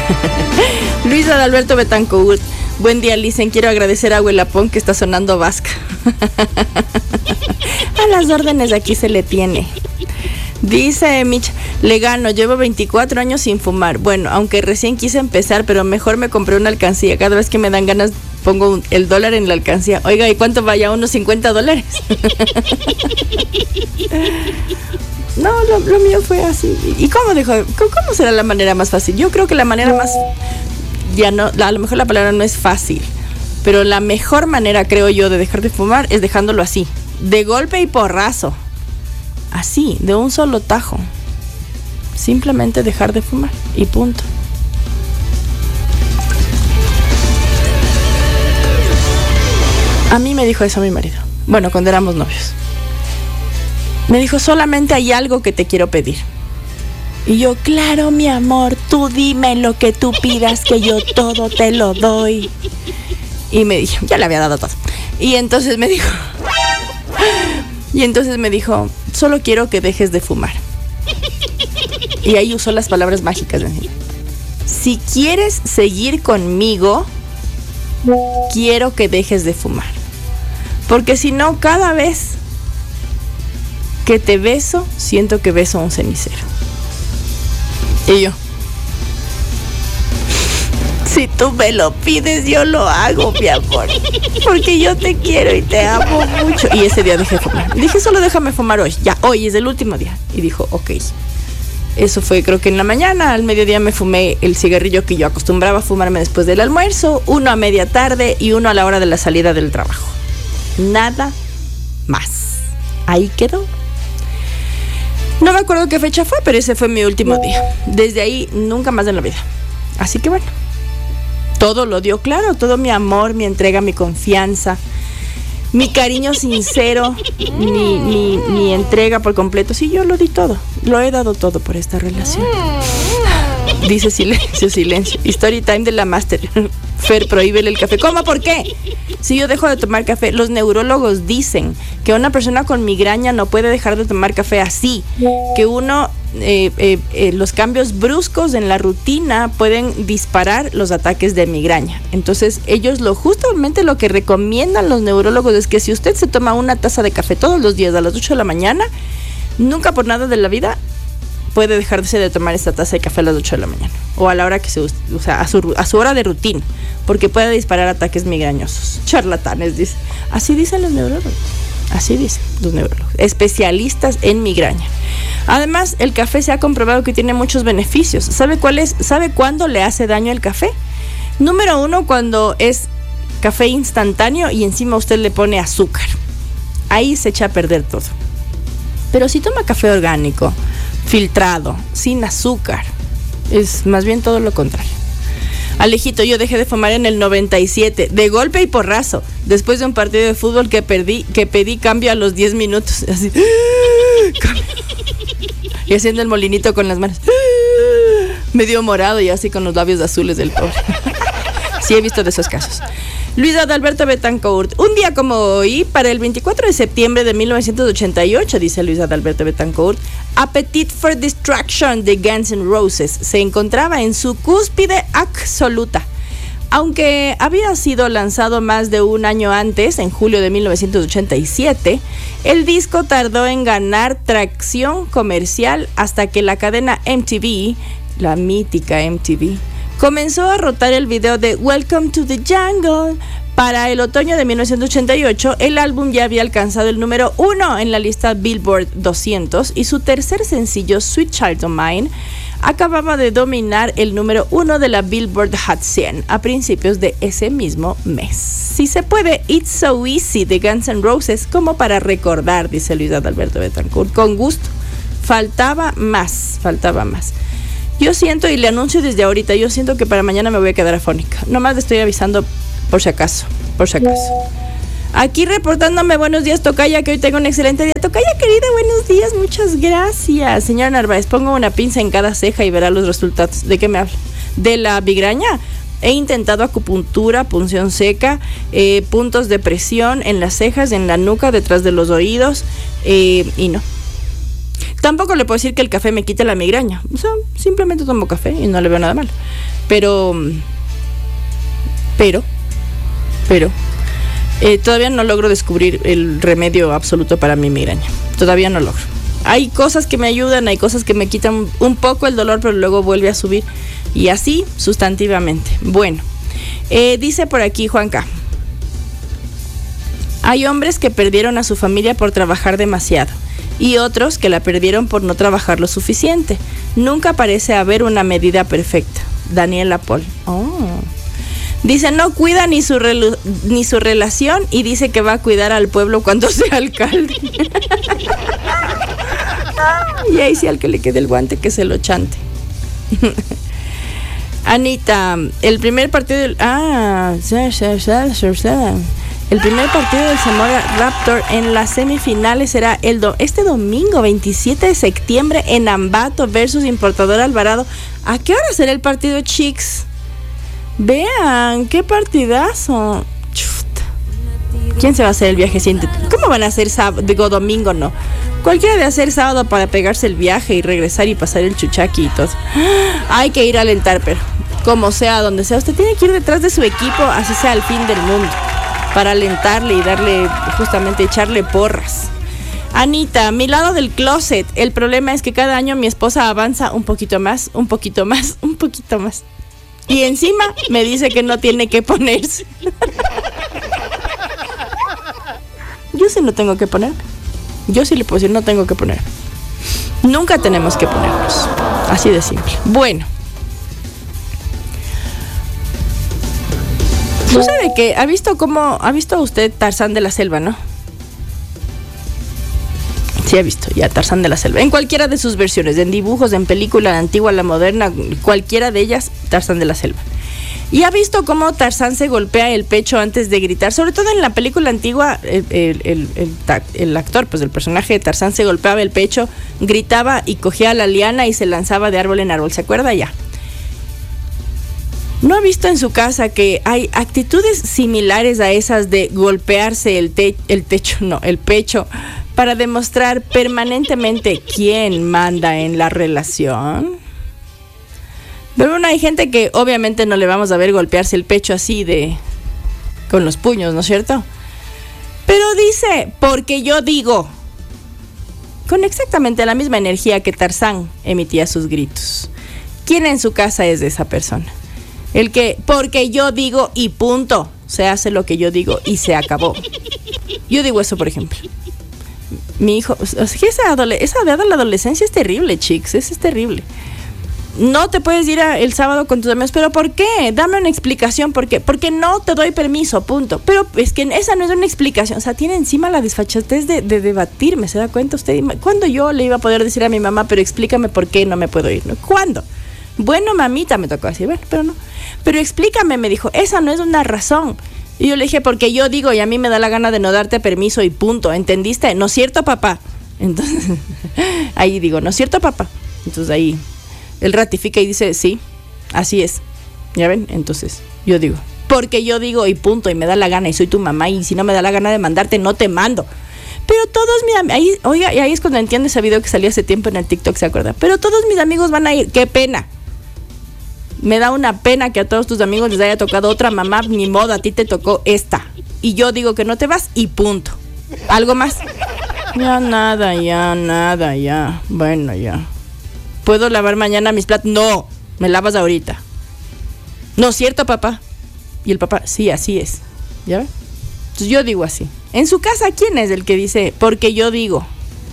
Luis Adalberto Betancourt. Buen día, Lisen. Quiero agradecer a Huelapón que está sonando vasca. A las órdenes de aquí se le tiene. Dice Mitch, le gano, llevo 24 años sin fumar. Bueno, aunque recién quise empezar, pero mejor me compré una alcancía. Cada vez que me dan ganas pongo el dólar en la alcancía. Oiga, ¿y cuánto vaya? ¿Unos $50? No, lo mío fue así. ¿Y cómo será la manera más fácil? Yo creo que la manera más... Ya no, a lo mejor la palabra no es fácil, pero la mejor manera, creo yo, de dejar de fumar es dejándolo así, de golpe y porrazo. Así, de un solo tajo. Simplemente dejar de fumar y punto. A mí me dijo eso mi marido. Bueno, cuando éramos novios. Me dijo, solamente hay algo que te quiero pedir. Y yo, claro, mi amor, tú dime lo que tú pidas, que yo todo te lo doy. Y me dijo, ya le había dado todo. Y entonces me dijo, solo quiero que dejes de fumar. Y ahí usó las palabras mágicas. Si quieres seguir conmigo, quiero que dejes de fumar. Porque si no, cada vez que te beso, siento que beso a un cenicero. Y yo, si tú me lo pides, yo lo hago, mi amor. Porque yo te quiero y te amo mucho. Y ese día dejé de fumar. Dije, solo déjame fumar hoy. Ya, hoy es el último día. Y dijo, ok. Eso fue, creo que en la mañana. Al mediodía me fumé el cigarrillo que yo acostumbraba a fumarme después del almuerzo. Uno a media tarde y uno a la hora de la salida del trabajo. Nada más. Ahí quedó. No me acuerdo qué fecha fue, pero ese fue mi último día. Desde ahí, nunca más en la vida. Así que bueno, todo lo dio claro, todo mi amor, mi entrega, mi confianza, mi cariño sincero, mi entrega por completo. Sí, yo lo di todo, lo he dado todo por esta relación. Dice silencio. Story time de la máster. Fer, prohíbele el café. ¿Cómo? ¿Por qué? Si yo dejo de tomar café, los neurólogos dicen que una persona con migraña no puede dejar de tomar café así, que los cambios bruscos en la rutina pueden disparar los ataques de migraña. Entonces ellos justamente lo que recomiendan los neurólogos es que si usted se toma una taza de café todos los días a las 8 de la mañana, nunca por nada de la vida puede dejarse de tomar esta taza de café a las 8 de la mañana o a la hora que se use, o sea, a su hora de rutina, porque puede disparar ataques migrañosos. Charlatanes, dice. Así dicen los neurólogos. Así dicen los neurólogos, especialistas en migraña. Además, el café se ha comprobado que tiene muchos beneficios. ¿Sabe cuándo le hace daño el café? Número 1, cuando es café instantáneo y encima usted le pone azúcar. Ahí se echa a perder todo. Pero si toma café orgánico, filtrado, sin azúcar, es más bien todo lo contrario. Alejito, yo dejé de fumar en el 97, de golpe y porrazo, después de un partido de fútbol que pedí cambio a los 10 minutos, así, y haciendo el molinito con las manos, medio morado y así con los labios azules del pobre. Sí, he visto de esos casos. Luis Adalberto Betancourt. Un día como hoy, para el 24 de septiembre de 1988, dice Luis Adalberto Betancourt, Appetite for Destruction de Guns N' Roses se encontraba en su cúspide absoluta. Aunque había sido lanzado más de un año antes, en julio de 1987, el disco tardó en ganar tracción comercial hasta que la cadena MTV, la mítica MTV, comenzó a rotar el video de Welcome to the Jungle. Para el otoño de 1988, el álbum ya había alcanzado el número 1 en la lista Billboard 200 y su tercer sencillo, Sweet Child O' Mine, acababa de dominar el número 1 de la Billboard Hot 100 a principios de ese mismo mes. Si se puede, It's So Easy de Guns N' Roses, como para recordar, dice Luis Adalberto Betancourt. Con gusto. Faltaba más. Yo siento, y le anuncio desde ahorita, yo siento que para mañana me voy a quedar afónica. Nomás le estoy avisando por si acaso. Aquí reportándome, buenos días, Tocaya, que hoy tengo un excelente día. Tocaya, querida, buenos días, muchas gracias. Señora Narváez, pongo una pinza en cada ceja y verá los resultados. ¿De qué me habla? ¿De la migraña? He intentado acupuntura, punción seca, puntos de presión en las cejas, en la nuca, detrás de los oídos, y no. Tampoco le puedo decir que el café me quite la migraña. O sea, simplemente tomo café y no le veo nada mal. Pero todavía no logro descubrir el remedio absoluto para mi migraña. Todavía no logro. Hay cosas que me ayudan, hay cosas que me quitan un poco el dolor, pero luego vuelve a subir. Y así sustantivamente. Bueno, dice por aquí Juanca. Hay hombres que perdieron a su familia por trabajar demasiado y otros que la perdieron por no trabajar lo suficiente. Nunca parece haber una medida perfecta. Daniela Paul. Dice, no cuida ni su relación y dice que va a cuidar al pueblo cuando sea alcalde. Y ahí sí al que le quede el guante que se lo chante. Anita, el primer partido del... El primer partido del Zamora Raptor en las semifinales será este domingo 27 de septiembre en Ambato versus Importador Alvarado. ¿A qué hora será el partido, chicos? Vean, qué partidazo. Chuta. ¿Quién se va a hacer el viaje? ¿Cómo van a hacer sábado? Digo, domingo no. Cualquiera de hacer sábado para pegarse el viaje y regresar y pasar el chuchaqui y todo. Hay que ir a alentar, pero como sea, donde sea, usted tiene que ir detrás de su equipo, así sea el fin del mundo, para alentarle y darle, justamente echarle porras. Anita, mi lado del closet. El problema es que cada año mi esposa avanza un poquito más, un poquito más, un poquito más. Y encima me dice que no tiene que ponerse. Yo sí no tengo que poner. Yo sí le puedo decir, no tengo que poner. Nunca tenemos que ponernos. Así de simple. Bueno. Sucede que ha visto usted Tarzán de la Selva, ¿no? Sí, ha visto ya Tarzán de la Selva. En cualquiera de sus versiones, en dibujos, en película, la antigua, la moderna, cualquiera de ellas, Tarzán de la Selva. Y ha visto cómo Tarzán se golpea el pecho antes de gritar. Sobre todo en la película antigua, el actor, pues el personaje de Tarzán se golpeaba el pecho, gritaba y cogía la liana y se lanzaba de árbol en árbol. ¿Se acuerda ya? ¿No ha visto en su casa que hay actitudes similares a esas de golpearse el pecho, para demostrar permanentemente quién manda en la relación? Pero bueno, hay gente que obviamente no le vamos a ver golpearse el pecho así con los puños, ¿no es cierto? Pero dice, porque yo digo, con exactamente la misma energía que Tarzán emitía sus gritos. ¿Quién en su casa es esa persona? El que, porque yo digo y punto, se hace lo que yo digo y se acabó. Yo digo eso, por ejemplo. Mi hijo, esa edad de la adolescencia es terrible, chicos, es terrible. No te puedes ir el sábado con tus amigos, pero ¿por qué? Dame una explicación, ¿por qué? Porque no te doy permiso, punto. Pero es que esa no es una explicación, o sea, tiene encima la desfachatez de debatirme, ¿se da cuenta usted? ¿Cuándo yo le iba a poder decir a mi mamá, pero explícame por qué no me puedo ir? ¿No? ¿Cuándo? Bueno, mamita, me tocó así, bueno, pero no. Pero explícame, me dijo, esa no es una razón. Y yo le dije, porque yo digo y a mí me da la gana de no darte permiso y punto, ¿entendiste? ¿No es cierto, papá? Entonces, ahí digo, ¿no es cierto, papá? Entonces ahí él ratifica y dice, sí, así es. ¿Ya ven? Entonces yo digo, porque yo digo y punto, y me da la gana y soy tu mamá, y si no me da la gana de mandarte, no te mando. Pero todos mis amigos, oiga, y ahí es cuando entiendo ese video que salió hace tiempo en el TikTok, ¿se acuerda? Pero todos mis amigos van a ir, qué pena. Me da una pena que a todos tus amigos les haya tocado otra mamá, ni modo, a ti te tocó esta. Y yo digo que no te vas y punto. ¿Algo más? Ya nada, ya. Bueno, ya. ¿Puedo lavar mañana mis platos? No, me lavas ahorita. ¿No es cierto, papá? Y el papá, sí, así es. ¿Ya ven? Entonces yo digo así. En su casa, ¿quién es el que dice, porque yo digo?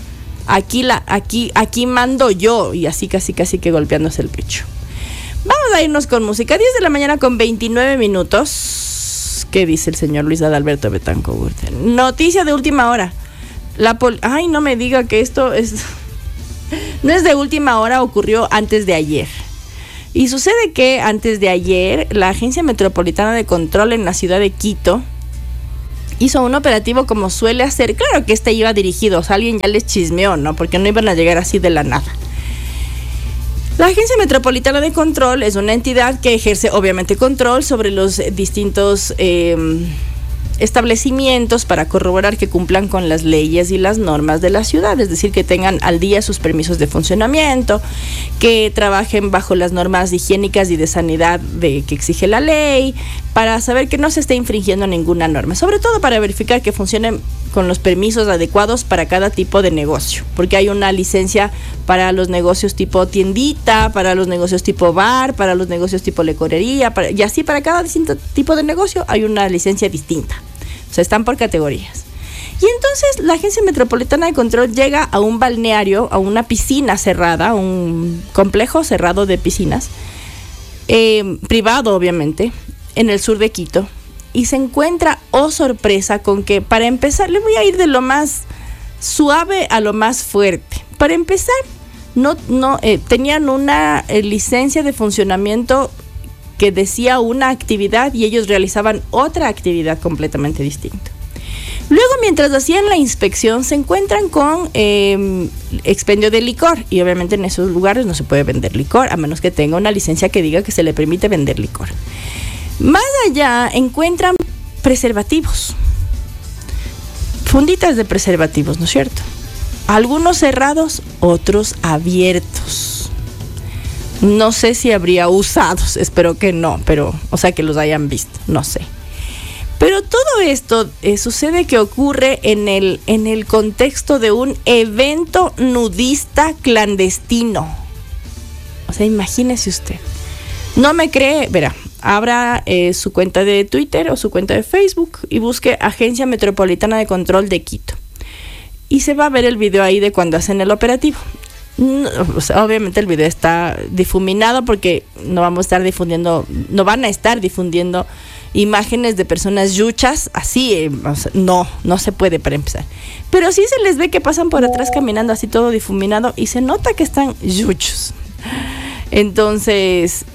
Aquí mando yo. Y así casi que golpeándose el pecho. Vamos a irnos con música. 10 de la mañana con 29 minutos. ¿Qué dice el señor Luis Adalberto Betancourt? Noticia de última hora. Ay, no me diga que esto es... No es de última hora, ocurrió antes de ayer. Y sucede que antes de ayer, la Agencia Metropolitana de Control en la ciudad de Quito hizo un operativo como suele hacer. Claro que iba dirigido, o sea, alguien ya les chismeó, ¿no? Porque no iban a llegar así de la nada. La Agencia Metropolitana de Control es una entidad que ejerce obviamente control sobre los distintos establecimientos para corroborar que cumplan con las leyes y las normas de la ciudad, es decir, que tengan al día sus permisos de funcionamiento, que trabajen bajo las normas higiénicas y de sanidad que exige la ley, para saber que no se esté infringiendo ninguna norma, sobre todo para verificar que funcionen con los permisos adecuados para cada tipo de negocio, porque hay una licencia para los negocios tipo tiendita, para los negocios tipo bar, para los negocios tipo licorería, y así para cada distinto tipo de negocio hay una licencia distinta. O sea, están por categorías. Y entonces la Agencia Metropolitana de Control llega a un balneario, a una piscina cerrada, un complejo cerrado de piscinas, privado obviamente, en el sur de Quito, y se encuentra, oh sorpresa, con que, para empezar, le voy a ir de lo más suave a lo más fuerte. Para empezar, tenían una licencia de funcionamiento que decía una actividad y ellos realizaban otra actividad completamente distinta. Luego, mientras hacían la inspección, se encuentran con expendio de licor, y obviamente en esos lugares no se puede vender licor a menos que tenga una licencia que diga que se le permite vender licor. Más allá encuentran preservativos, funditas de preservativos, ¿no es cierto? Algunos cerrados, otros abiertos. No sé si habría usados, espero que no, pero, o sea, que los hayan visto, no sé. Pero todo esto sucede que ocurre en el contexto de un evento nudista clandestino. O sea, imagínese usted. No me cree, verá, abra su cuenta de Twitter o su cuenta de Facebook y busque Agencia Metropolitana de Control de Quito. Y se va a ver el video ahí de cuando hacen el operativo. No, o sea, obviamente el video está difuminado porque no van a estar difundiendo imágenes de personas yuchas así, o sea, no se puede, para empezar. Pero sí se les ve que pasan por atrás caminando así todo difuminado y se nota que están yuchos. Entonces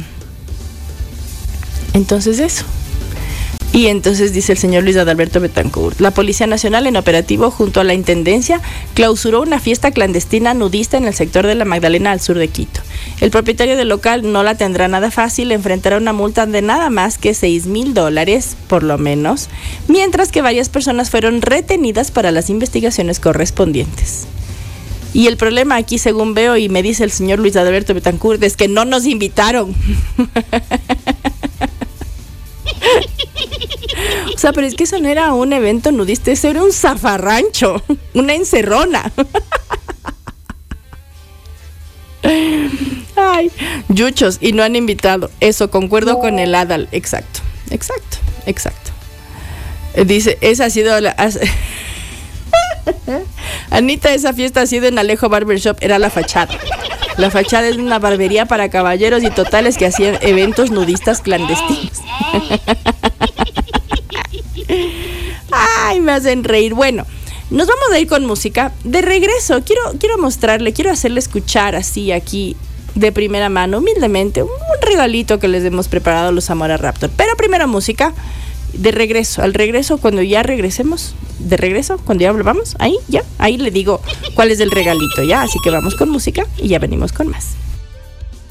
eso. Y entonces dice el señor Luis Adalberto Betancourt: la Policía Nacional, en operativo junto a la Intendencia, clausuró una fiesta clandestina nudista en el sector de la Magdalena al sur de Quito. El propietario del local no la tendrá nada fácil, enfrentará una multa de nada más que $6,000 por lo menos, mientras que varias personas fueron retenidas para las investigaciones correspondientes. Y el problema aquí, según veo y me dice el señor Luis Adalberto Betancourt, es que no nos invitaron. O sea, pero es que eso no era un evento nudista, eso era un zafarrancho, una encerrona. Ay, yuchos, y no han invitado. Eso, concuerdo con el Adal. Exacto. Dice, esa ha sido la... Anita, esa fiesta ha sido en Alejo Barbershop, era la fachada. La fachada es una barbería para caballeros y totales que hacían eventos nudistas clandestinos. Ay, me hacen reír. Bueno, nos vamos a ir con música. De regreso, quiero hacerle escuchar así aquí de primera mano, humildemente, un regalito que les hemos preparado los Zamora Raptor. Pero primero música. De regreso, cuando ya regresemos, cuando ya volvamos, ahí le digo cuál es el regalito, ya. Así que vamos con música y ya venimos con más.